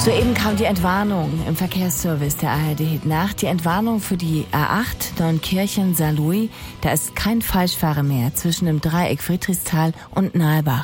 Soeben kam die Entwarnung im Verkehrsservice der ARD nach. Die Entwarnung für die A8 Neunkirchen-Saarlouis. Da ist kein Falschfahrer mehr zwischen dem Dreieck Friedrichsthal und Nalbach.